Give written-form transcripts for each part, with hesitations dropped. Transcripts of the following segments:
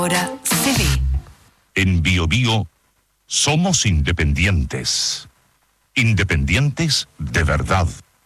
Ahora se ve. En Bio Bio somos independientes. Independientes de verdad.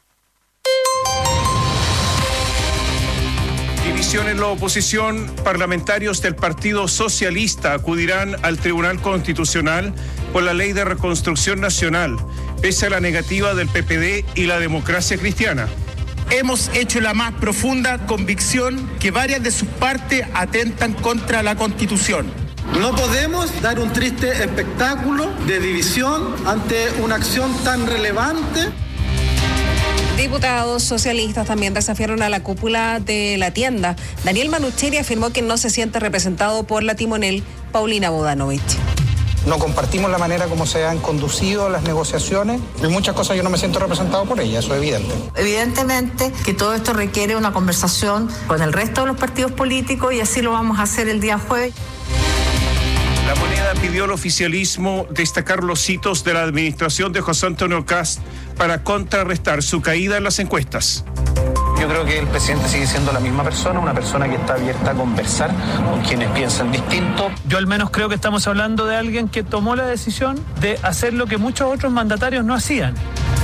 División en la oposición. Parlamentarios del Partido Socialista acudirán al Tribunal Constitucional por la Ley de Reconstrucción Nacional, pese a la negativa del PPD y la Democracia Cristiana. Hemos hecho la más profunda convicción que varias de sus partes atentan contra la Constitución. No podemos dar un triste espectáculo de división ante una acción tan relevante. Diputados socialistas también desafiaron a la cúpula de la tienda. Daniel Manucheri afirmó que no se siente representado por la timonel Paulina Bodanovich. No compartimos la manera como se han conducido las negociaciones. En muchas cosas yo no me siento representado por ella, eso es evidente. Evidentemente que todo esto requiere una conversación con el resto de los partidos políticos y así lo vamos a hacer el día jueves. La Moneda pidió al oficialismo destacar los hitos de la administración de José Antonio Kast para contrarrestar su caída en las encuestas. Yo creo que el presidente sigue siendo la misma persona, una persona que está abierta a conversar con quienes piensan distinto. Yo al menos creo que estamos hablando de alguien que tomó la decisión de hacer lo que muchos otros mandatarios no hacían.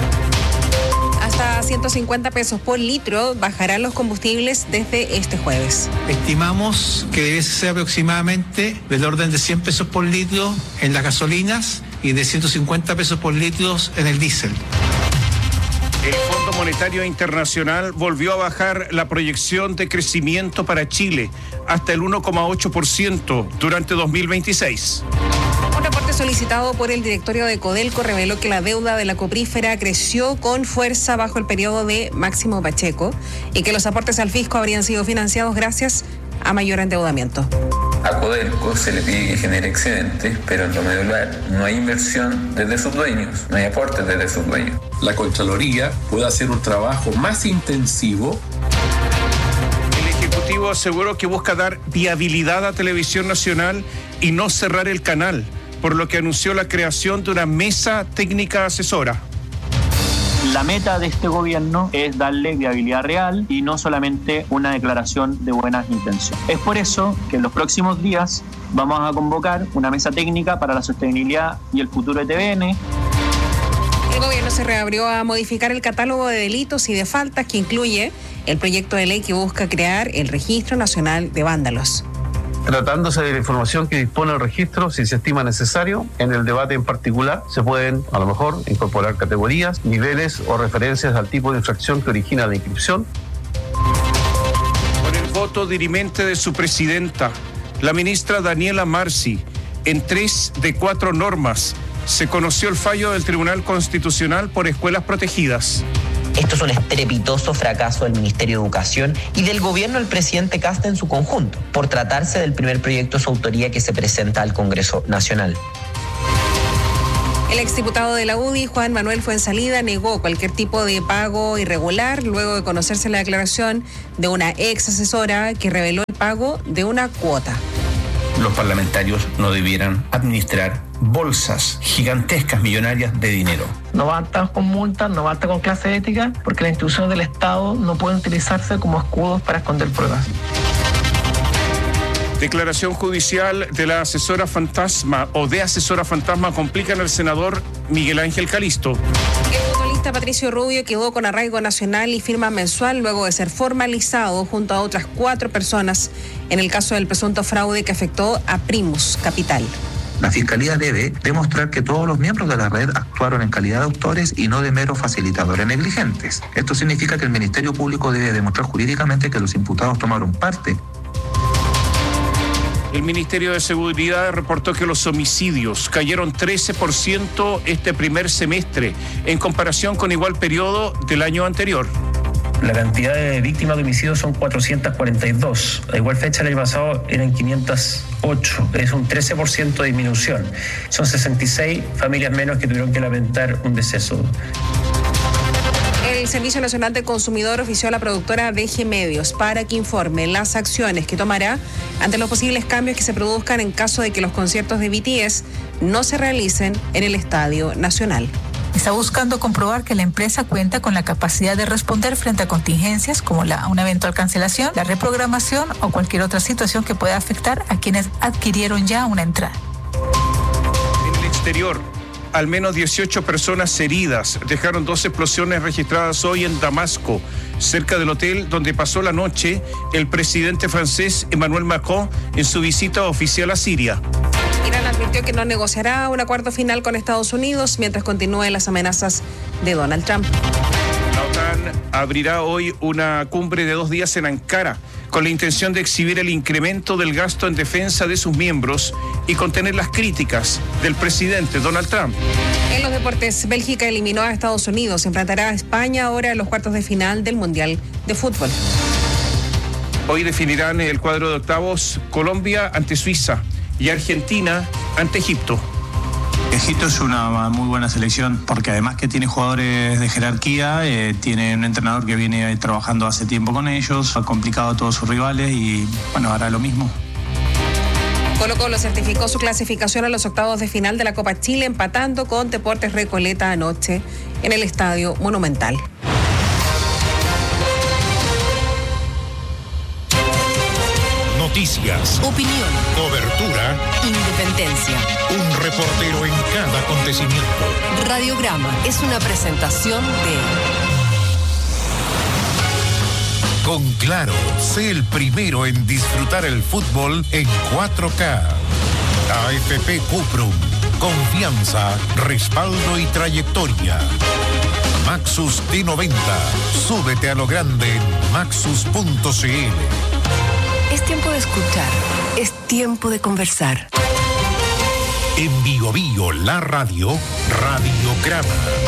Hasta 150 pesos por litro bajarán los combustibles desde este jueves. Estimamos que debe ser aproximadamente del orden de 100 pesos por litro en las gasolinas y de 150 pesos por litro en el diésel. El Fondo Monetario Internacional volvió a bajar la proyección de crecimiento para Chile hasta el 1,8% durante 2026. Un reporte solicitado por el directorio de Codelco reveló que la deuda de la coprífera creció con fuerza bajo el periodo de Máximo Pacheco y que los aportes al fisco habrían sido financiados gracias a mayor endeudamiento. A Codelco se le pide que genere excedentes, pero en lo medular no hay inversión desde sus dueños, no hay aportes desde sus dueños. La Contraloría puede hacer un trabajo más intensivo. El Ejecutivo aseguró que busca dar viabilidad a Televisión Nacional y no cerrar el canal, por lo que anunció la creación de una mesa técnica asesora. La meta de este gobierno es darle viabilidad real y no solamente una declaración de buenas intenciones. Es por eso que en los próximos días vamos a convocar una mesa técnica para la sostenibilidad y el futuro de TVN. El gobierno se reabrió a modificar el catálogo de delitos y de faltas que incluye el proyecto de ley que busca crear el Registro Nacional de Vándalos. Tratándose de la información que dispone el registro, si se estima necesario, en el debate en particular se pueden, a lo mejor, incorporar categorías, niveles o referencias al tipo de infracción que origina la inscripción. Con el voto dirimente de su presidenta, la ministra Daniela Marci, en 3 de 4 normas, se conoció el fallo del Tribunal Constitucional por escuelas protegidas. Esto es un estrepitoso fracaso del Ministerio de Educación y del gobierno del presidente Kast en su conjunto, por tratarse del primer proyecto de su autoría que se presenta al Congreso Nacional. El exdiputado de la UDI, Juan Manuel Fuenzalida, negó cualquier tipo de pago irregular luego de conocerse la declaración de una ex asesora que reveló el pago de una cuota. Los parlamentarios no debieran administrar bolsas gigantescas, millonarias de dinero. No basta con multas, no basta con clase ética, porque las instituciones del Estado no pueden utilizarse como escudos para esconder pruebas. Declaración judicial de la asesora fantasma o de asesora fantasma complican al senador Miguel Ángel Calisto. El futbolista Patricio Rubio quedó con arraigo nacional y firma mensual luego de ser formalizado junto a otras 4 personas en el caso del presunto fraude que afectó a Primus Capital. La Fiscalía debe demostrar que todos los miembros de la red actuaron en calidad de autores y no de meros facilitadores negligentes. Esto significa que el Ministerio Público debe demostrar jurídicamente que los imputados tomaron parte. El Ministerio de Seguridad reportó que los homicidios cayeron 13% este primer semestre en comparación con igual periodo del año anterior. La cantidad de víctimas de homicidios son 442. A igual fecha el año pasado eran 508. Es un 13% de disminución. Son 66 familias menos que tuvieron que lamentar un deceso. El Servicio Nacional del Consumidor ofició a la productora DG Medios para que informe las acciones que tomará ante los posibles cambios que se produzcan en caso de que los conciertos de BTS no se realicen en el Estadio Nacional. Está buscando comprobar que la empresa cuenta con la capacidad de responder frente a contingencias como una eventual cancelación, la reprogramación o cualquier otra situación que pueda afectar a quienes adquirieron ya una entrada. En el exterior, al menos 18 personas heridas dejaron 2 explosiones registradas hoy en Damasco, cerca del hotel donde pasó la noche el presidente francés Emmanuel Macron en su visita oficial a Siria. Irán advirtió que no negociará un acuerdo final con Estados Unidos mientras continúen las amenazas de Donald Trump. La OTAN abrirá hoy una cumbre de 2 días en Ankara con la intención de exhibir el incremento del gasto en defensa de sus miembros y contener las críticas del presidente Donald Trump. En los deportes, Bélgica eliminó a Estados Unidos, enfrentará a España ahora en los cuartos de final del Mundial de Fútbol. Hoy definirán el cuadro de octavos Colombia ante Suiza y Argentina ante Egipto. Egipto es una muy buena selección porque además que tiene jugadores de jerarquía, tiene un entrenador que viene trabajando hace tiempo con ellos, ha complicado a todos sus rivales y bueno, hará lo mismo. Colo-Colo certificó su clasificación a los octavos de final de la Copa Chile empatando con Deportes Recoleta anoche en el Estadio Monumental. Noticias, opinión, cobertura, independencia. Un reportero en cada acontecimiento. Radiograma es una presentación de... Con Claro, sé el primero en disfrutar el fútbol en 4K. AFP Cuprum, confianza, respaldo y trayectoria. Maxus T90, súbete a lo grande en maxus.cl. Es tiempo de escuchar, es tiempo de conversar. En Bio Bio, la radio, Radiograma.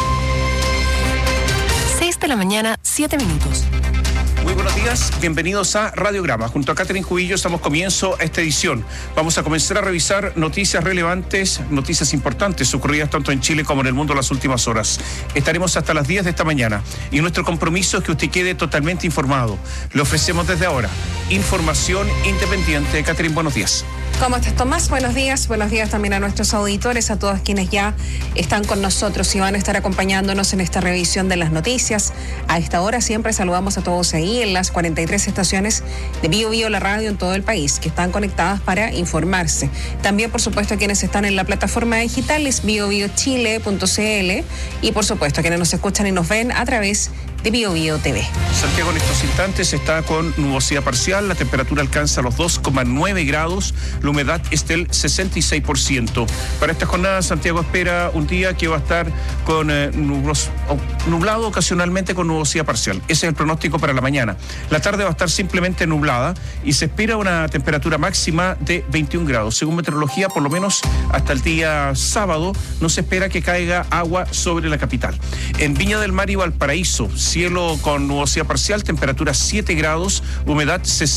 6 de la mañana, 7 minutos. Muy buenos días, bienvenidos a Radiograma. Junto a Catherine Cubillos damos comienzo a esta edición. Vamos a comenzar a revisar noticias relevantes, noticias importantes ocurridas tanto en Chile como en el mundo en las últimas horas. Estaremos hasta las 10 de esta mañana y nuestro compromiso es que usted quede totalmente informado. Le ofrecemos desde ahora información independiente. Catherine, buenos días. ¿Cómo estás, Tomás? Buenos días también a nuestros auditores, a todos quienes ya están con nosotros y van a estar acompañándonos en esta revisión de las noticias. A esta hora siempre saludamos a todos ahí en las 43 estaciones de Bio Bio, la radio en todo el país, que están conectadas para informarse. También, por supuesto, a quienes están en la plataforma digital es biobiochile.cl y, por supuesto, a quienes nos escuchan y nos ven a través de Bio Bio TV. Santiago en estos instantes está con nubosidad parcial, la temperatura alcanza los 2,9 grados, la humedad es del 66%. Para esta jornada, Santiago espera un día que va a estar con nublado ocasionalmente con nubosidad parcial. Ese es el pronóstico para la mañana. La tarde va a estar simplemente nublada y se espera una temperatura máxima de 21 grados. Según meteorología, por lo menos hasta el día sábado, no se espera que caiga agua sobre la capital. En Viña del Mar y Valparaíso, cielo con nubosidad parcial, temperatura 7 grados, humedad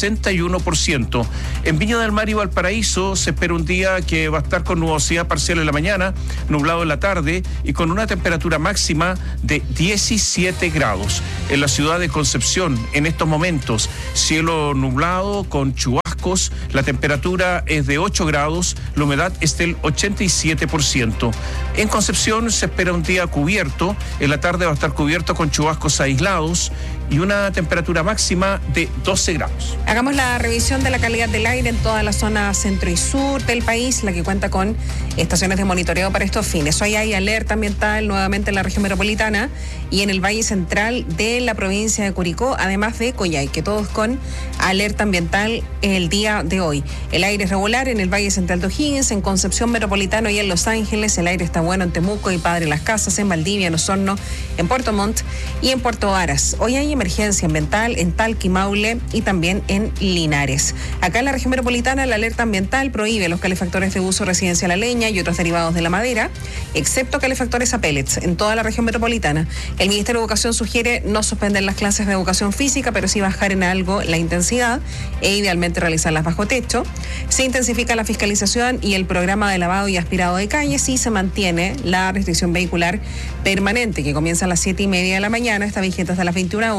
61%. En Viña del Mar y Valparaíso se espera un día que va a estar con nubosidad parcial en la mañana, nublado en la tarde y con una temperatura máxima de 17 grados. En la ciudad de Concepción, en estos momentos, cielo nublado con chubascos, la temperatura es de 8 grados, la humedad es del 87%. En Concepción se espera un día cubierto, en la tarde va a estar cubierto con chubascos aislados y una temperatura máxima de 12 grados. Hagamos la revisión de la calidad del aire en toda la zona centro y sur del país, la que cuenta con estaciones de monitoreo para estos fines. Hoy hay alerta ambiental nuevamente en la región metropolitana y en el Valle Central de la provincia de Curicó, además de Coyhaique, todos con alerta ambiental el día de hoy. El aire es regular en el Valle Central de O'Higgins, en Concepción Metropolitano y en Los Ángeles. El aire está bueno en Temuco y Padre Las Casas, en Valdivia, en Osorno, en Puerto Montt y en Puerto Varas. Hoy hay emergencia ambiental en Talca y Maule y también en Linares. Acá en la región metropolitana, la alerta ambiental prohíbe los calefactores de uso residencial a leña y otros derivados de la madera, excepto calefactores a pellets en toda la región metropolitana. El Ministerio de Educación sugiere no suspender las clases de educación física, pero sí bajar en algo la intensidad e idealmente realizarlas bajo techo. Se intensifica la fiscalización y el programa de lavado y aspirado de calles y se mantiene la restricción vehicular permanente que comienza a las 7:30 de la mañana, está vigente hasta las 21 horas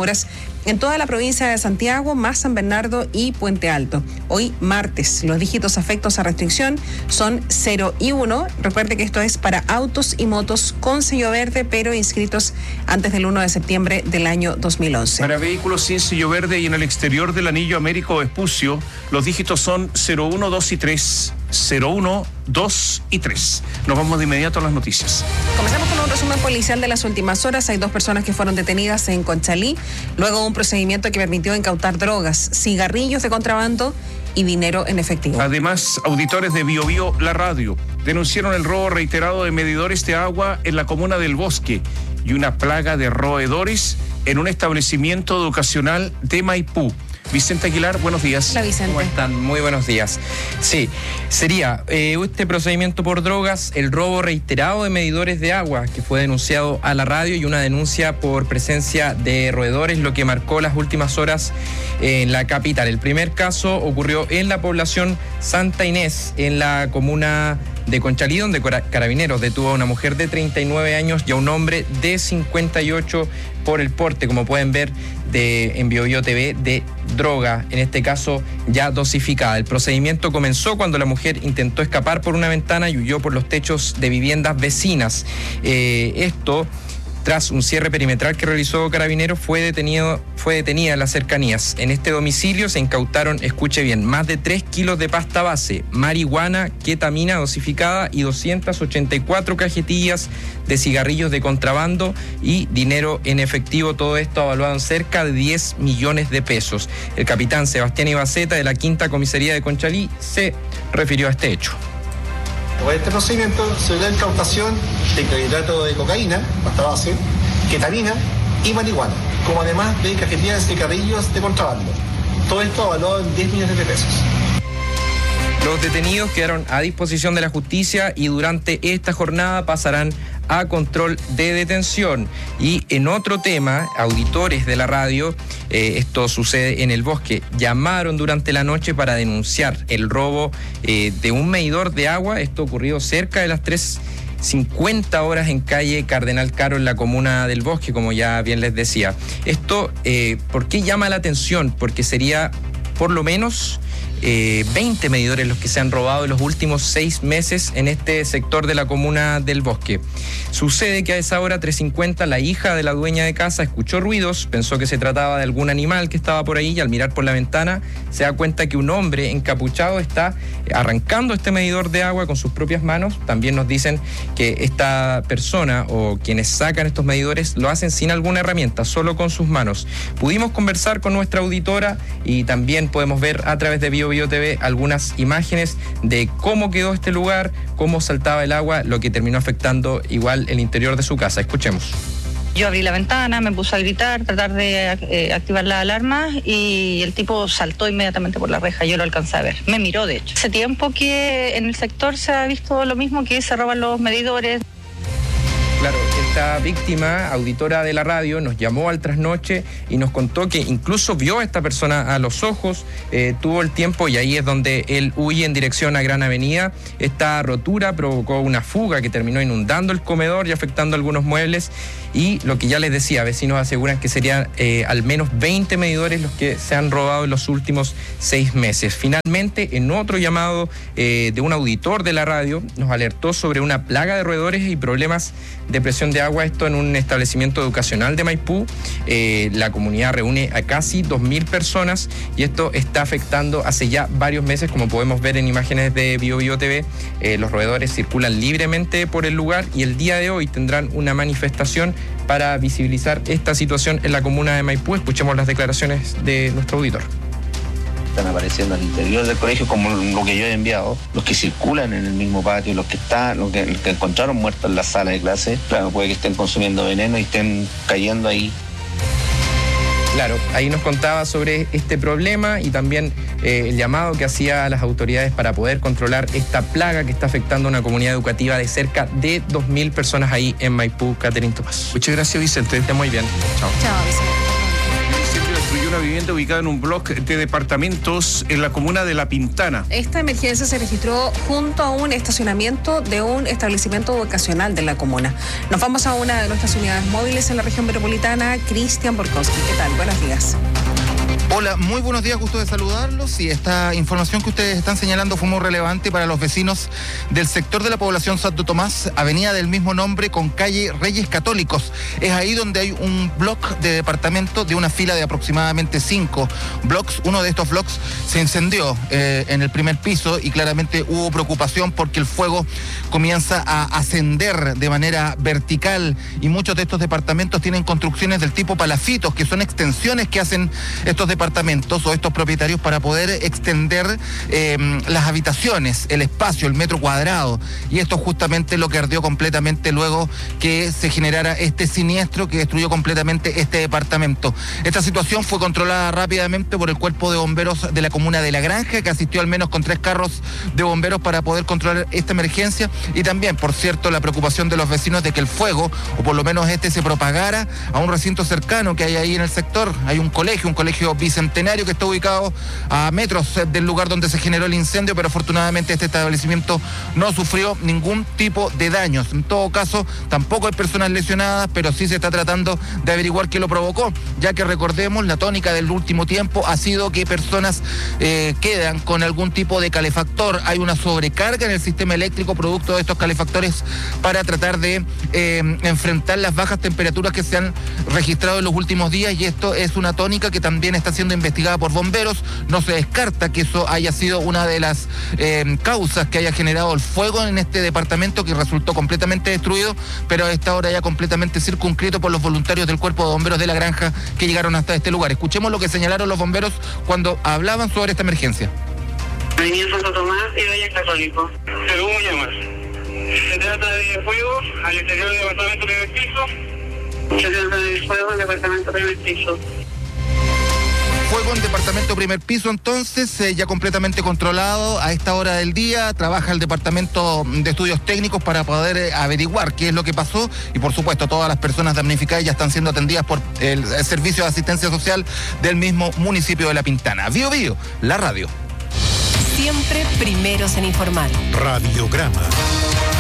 horas en toda la provincia de Santiago, más San Bernardo y Puente Alto. Hoy martes, los dígitos afectos a restricción son 0 y 1. Recuerde que esto es para autos y motos con sello verde, pero inscritos antes del 1 de septiembre del año 2011. Para vehículos sin sello verde y en el exterior del anillo Américo Vespucio, los dígitos son 01, 2 y 3. 01, 2 y 3. Nos vamos de inmediato a las noticias. Comenzamos con un resumen policial de las últimas horas. Hay 2 personas que fueron detenidas en Conchalí, luego de un procedimiento que permitió incautar drogas, cigarrillos de contrabando y dinero en efectivo. Además, auditores de Bio Bio La Radio denunciaron el robo reiterado de medidores de agua en la comuna del Bosque y una plaga de roedores en un establecimiento educacional de Maipú. Vicente Aguilar, buenos días. Hola, Vicente. ¿Cómo están? Muy buenos días. Sí, sería este procedimiento por drogas, el robo reiterado de medidores de agua que fue denunciado a la radio y una denuncia por presencia de roedores, lo que marcó las últimas horas en la capital. El primer caso ocurrió en la población Santa Inés, en la comuna de Conchalí, donde Carabineros detuvo a una mujer de 39 años y a un hombre de 58 por el porte, como pueden ver en Bio Bio TV, de droga, en este caso ya dosificada. El procedimiento comenzó cuando la mujer intentó escapar por una ventana y huyó por los techos de viviendas vecinas. Esto tras un cierre perimetral que realizó Carabineros, fue detenida en las cercanías. En este domicilio se incautaron, escuche bien, más de 3 kilos de pasta base, marihuana, ketamina dosificada y 284 cajetillas de cigarrillos de contrabando y dinero en efectivo, todo esto avaluado en cerca de 10 millones de pesos. El capitán Sebastián Ibaceta de la 5ª Comisaría de Conchalí se refirió a este hecho. Con este procedimiento se dio la incautación de clorhidrato de cocaína, pasta base, ketamina y marihuana, como además de cajetillas de cigarrillos de contrabando. Todo esto avaluado en 10 millones de pesos. Los detenidos quedaron a disposición de la justicia y durante esta jornada pasarán a control de detención. Y en otro tema, auditores de la radio, esto sucede en el Bosque, llamaron durante la noche para denunciar el robo de un medidor de agua. Esto ocurrió cerca de las 3:50 horas en calle Cardenal Caro, en la comuna del Bosque, como ya bien les decía. Esto, ¿por qué llama la atención? Porque sería por lo menos 20 medidores los que se han robado en los últimos 6 meses en este sector de la comuna del Bosque. Sucede que a esa hora, 3:50, la hija de la dueña de casa escuchó ruidos, pensó que se trataba de algún animal que estaba por ahí y al mirar por la ventana se da cuenta que un hombre encapuchado está arrancando este medidor de agua con sus propias manos. También nos dicen que esta persona o quienes sacan estos medidores lo hacen sin alguna herramienta, solo con sus manos. Pudimos conversar con nuestra auditora y también podemos ver a través de Bio Bio TV algunas imágenes de cómo quedó este lugar, cómo saltaba el agua, lo que terminó afectando igual el interior de su casa. Escuchemos. Yo abrí la ventana, me puse a gritar, tratar de activar la alarma y el tipo saltó inmediatamente por la reja, yo lo alcancé a ver. Me miró, de hecho. Hace tiempo que en el sector se ha visto lo mismo, que se roban los medidores. Claro, esta víctima, auditora de la radio, nos llamó al trasnoche y nos contó que incluso vio a esta persona a los ojos, tuvo el tiempo y ahí es donde él huye en dirección a Gran Avenida. Esta rotura provocó una fuga que terminó inundando el comedor y afectando algunos muebles. Y lo que ya les decía, vecinos aseguran que serían al menos 20 medidores los que se han robado en los últimos 6 meses. Finalmente, en otro llamado de un auditor de la radio, nos alertó sobre una plaga de roedores y problemas de presión de agua, esto en un establecimiento educacional de Maipú. La comunidad reúne a casi 2.000 personas y esto está afectando hace ya varios meses, como podemos ver en imágenes de Bio Bio TV. Los roedores circulan libremente por el lugar y el día de hoy tendrán una manifestación para visibilizar esta situación en la comuna de Maipú. Escuchemos las declaraciones de nuestro auditor. Están apareciendo al interior del colegio, como lo que yo he enviado, los que circulan en el mismo patio, los que encontraron muertos en la sala de clase. Claro, puede que estén consumiendo veneno y estén cayendo ahí. Claro, ahí nos contaba sobre este problema y también el llamado que hacía a las autoridades para poder controlar esta plaga que está afectando a una comunidad educativa de cerca de 2.000 personas ahí en Maipú. Catherine Tomás. Muchas gracias, Vicente. Esté muy bien. Chao. Chao, Vicente. destruyó una vivienda ubicada en un bloque de departamentos en la comuna de La Pintana. Esta emergencia se registró junto a un estacionamiento de un establecimiento vocacional de la comuna. Nos vamos a una de nuestras unidades móviles en la región metropolitana, Cristian Borkowski. ¿Qué tal? Buenos días. Hola, muy buenos días, gusto de saludarlos. Y esta información que ustedes están señalando fue muy relevante para los vecinos del sector de la población Santo Tomás, avenida del mismo nombre con calle Reyes Católicos. Es ahí donde hay un bloque de departamento de una fila de aproximadamente 5 blocks. Uno de estos blocks se incendió en el primer piso y claramente hubo preocupación porque el fuego comienza a ascender de manera vertical y muchos de estos departamentos tienen construcciones del tipo palafitos, que son extensiones que hacen estos departamentos o estos propietarios para poder extender las habitaciones, el espacio, el metro cuadrado, y esto es justamente lo que ardió completamente luego que se generara este siniestro que destruyó completamente este departamento. Esta situación fue controlada rápidamente por el cuerpo de bomberos de la comuna de La Granja, que asistió al menos con 3 carros de bomberos para poder controlar esta emergencia, y también, por cierto, la preocupación de los vecinos de que el fuego, o por lo menos se propagara a un recinto cercano que hay ahí en el sector. Hay un colegio bicentenario que está ubicado a metros del lugar donde se generó el incendio, pero afortunadamente este establecimiento no sufrió ningún tipo de daños. En todo caso, tampoco hay personas lesionadas, pero sí se está tratando de averiguar qué lo provocó, ya que recordemos, la tónica del último tiempo ha sido que personas quedan con algún tipo de calefactor. Hay una sobrecarga en el sistema eléctrico producto de estos calefactores para tratar de enfrentar las bajas temperaturas que se han registrado en los últimos días, y esto es una tónica que también está siendo investigada por bomberos. No se descarta que eso haya sido una de las causas que haya generado el fuego en este departamento, que resultó completamente destruido, pero a esta hora ya completamente circunscrito por los voluntarios del Cuerpo de Bomberos de La Granja que llegaron hasta este lugar. Escuchemos lo que señalaron los bomberos cuando hablaban sobre esta emergencia. Avenida Santo Tomás y Reyes Católicos. Según llamas. Se trata de fuego al exterior del departamento primer piso. Se trata de fuego al departamento primer piso. Fuego en departamento primer piso, entonces, ya completamente controlado a esta hora del día. Trabaja el departamento de estudios técnicos para poder averiguar qué es lo que pasó, y por supuesto todas las personas damnificadas ya están siendo atendidas por el Servicio de Asistencia Social del mismo municipio de La Pintana. Bío Bío, la radio. Siempre primeros en informar. Radiograma.